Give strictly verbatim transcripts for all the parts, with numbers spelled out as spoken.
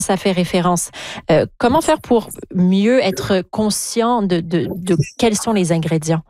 ça fait référence. Euh, comment faire pour mieux être conscient de, de, de quels sont les ingrédients?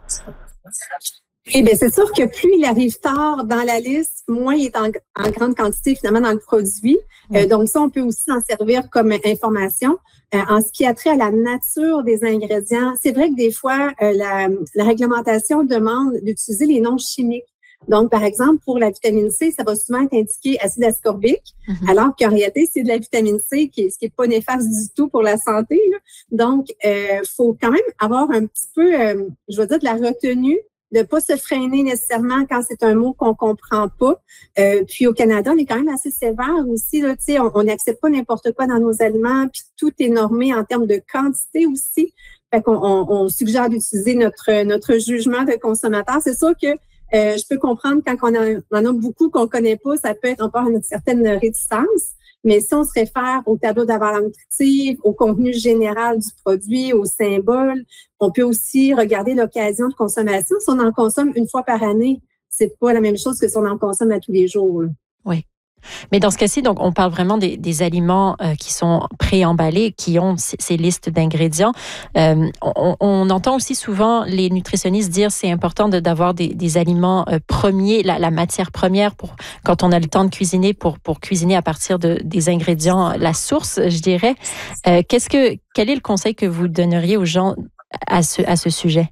Eh bien, c'est sûr que plus il arrive tard dans la liste, moins il est en, en grande quantité finalement dans le produit. Euh, donc ça, on peut aussi s'en servir comme information. Euh, en ce qui a trait à la nature des ingrédients, c'est vrai que des fois, euh, la, la réglementation demande d'utiliser les noms chimiques. Donc, par exemple, pour la vitamine C, ça va souvent être indiqué acide ascorbique, mm-hmm. alors qu'en réalité, c'est de la vitamine C qui est, ce qui n'est pas néfaste du tout pour la santé, là. Donc, il euh, faut quand même avoir un petit peu, euh, je veux dire, de la retenue, de ne pas se freiner nécessairement quand c'est un mot qu'on comprend pas. Euh, puis au Canada, on est quand même assez sévère aussi. Là, on n'accepte pas n'importe quoi dans nos aliments, puis tout est normé en termes de quantité aussi. Fait qu'on on, on suggère d'utiliser notre, notre jugement de consommateur. C'est sûr que euh, je peux comprendre quand on, a, on en a beaucoup qu'on ne connaît pas, ça peut être encore une certaine réticence. Mais si on se réfère au tableau de la valeur nutritive, au contenu général du produit, aux symboles, on peut aussi regarder l'occasion de consommation. Si on en consomme une fois par année, c'est pas la même chose que si on en consomme à tous les jours. Oui. Mais dans ce cas-ci, donc, on parle vraiment des, des aliments euh, qui sont préemballés, qui ont c- ces listes d'ingrédients. Euh, on, on entend aussi souvent les nutritionnistes dire c'est important de, d'avoir des, des aliments euh, premiers, la, la matière première pour quand on a le temps de cuisiner, pour, pour cuisiner à partir de, des ingrédients, la source, je dirais. Euh, qu'est-ce que, quel est le conseil que vous donneriez aux gens à ce, à ce sujet?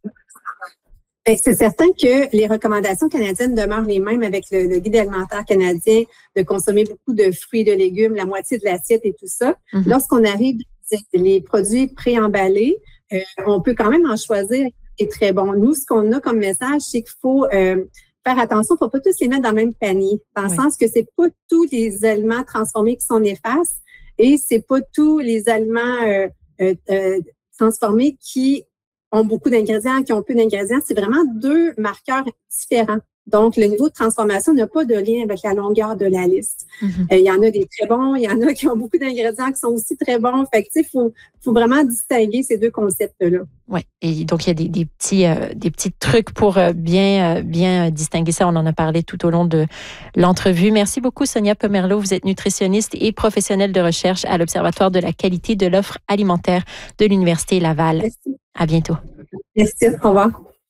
Bien, c'est certain que les recommandations canadiennes demeurent les mêmes avec le, le guide alimentaire canadien de consommer beaucoup de fruits et de légumes, la moitié de l'assiette et tout ça. Mm-hmm. Lorsqu'on arrive les produits préemballés, euh, on peut quand même en choisir qui est très bon. Nous, ce qu'on a comme message, c'est qu'il faut euh, faire attention, il ne faut pas tous les mettre dans le même panier, dans le oui. sens que c'est pas tous les aliments transformés qui sont néfastes et c'est pas tous les aliments euh, euh, euh, transformés qui ont beaucoup d'ingrédients, qui ont peu d'ingrédients. C'est vraiment deux marqueurs différents. Donc, le niveau de transformation n'a pas de lien avec la longueur de la liste. Mm-hmm. Euh, il y en a des très bons, il y en a qui ont beaucoup d'ingrédients qui sont aussi très bons. Fait que, tu sais, il faut, faut vraiment distinguer ces deux concepts-là. Oui, et donc il y a des, des, petits, euh, des petits trucs pour euh, bien, euh, bien distinguer ça. On en a parlé tout au long de l'entrevue. Merci beaucoup, Sonia Pomerleau. Vous êtes nutritionniste et professionnelle de recherche à l'Observatoire de la qualité de l'offre alimentaire de l'Université Laval. Merci. À bientôt. Merci, au revoir.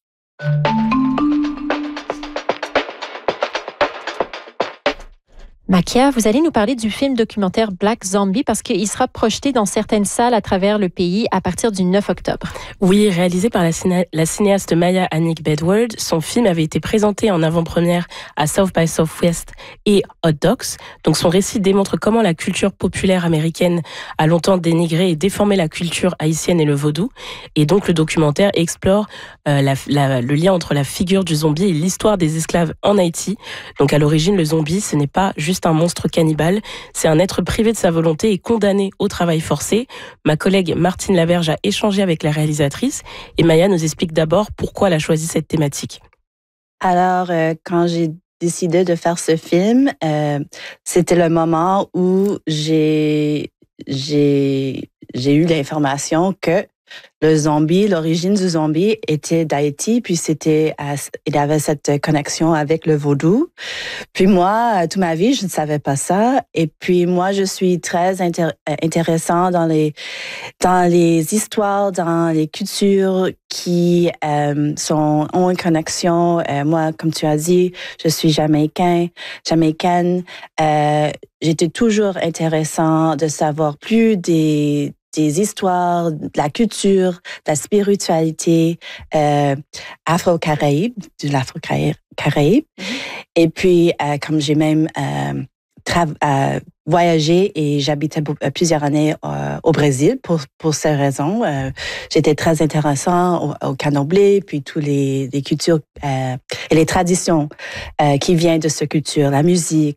Makia, vous allez nous parler du film documentaire Black Zombie parce qu'il sera projeté dans certaines salles à travers le pays à partir du neuf octobre. Oui, réalisé par la, ciné- la cinéaste Maya Hannick Bedward, son film avait été présenté en avant-première à South by Southwest et Hot Docs. Donc son récit démontre comment la culture populaire américaine a longtemps dénigré et déformé la culture haïtienne et le vaudou. Et donc le documentaire explore euh, la, la, le lien entre la figure du zombie et l'histoire des esclaves en Haïti. Donc à l'origine, le zombie, ce n'est pas juste un monstre cannibale, c'est un être privé de sa volonté et condamné au travail forcé. Ma collègue Martine Laberge a échangé avec la réalisatrice et Maya nous explique d'abord pourquoi elle a choisi cette thématique. Alors, euh, quand j'ai décidé de faire ce film, euh, c'était le moment où j'ai, j'ai, j'ai eu l'information que le zombie, l'origine du zombie était d'Haïti, puis c'était, il avait cette connexion avec le vaudou. Puis moi, toute ma vie, je ne savais pas ça. Et puis moi, je suis très intér- intéressant dans les, dans les histoires, dans les cultures qui euh, sont, ont une connexion. Euh, moi, comme tu as dit, je suis jamaïcain, jamaïcaine. Euh, j'étais toujours intéressant de savoir plus des des histoires, de la culture, de la spiritualité euh, afro-caraïbe, de l'afro-caraïbe. Mm-hmm. Et puis, euh, comme j'ai même euh, tra- euh, voyagé et j'habitais plusieurs années euh, au Brésil pour pour ces raisons, euh, j'étais très intéressant au, au candomblé, puis tous les, les cultures euh, et les traditions euh, qui viennent de cette culture, la musique,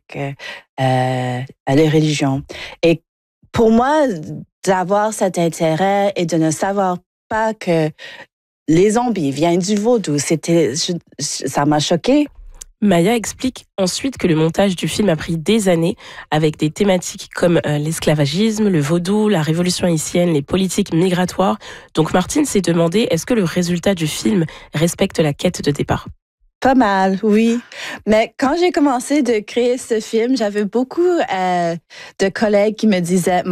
euh, les religions. Et pour moi, d'avoir cet intérêt et de ne savoir pas que les zombies viennent du vaudou, c'était, ça m'a choquée. Maya explique ensuite que le montage du film a pris des années avec des thématiques comme euh, l'esclavagisme, le vaudou, la révolution haïtienne, les politiques migratoires. Donc Martine s'est demandé, est-ce que le résultat du film respecte la quête de départ ? Pas mal, oui. Mais quand j'ai commencé de créer ce film, j'avais beaucoup euh, de collègues qui me disaient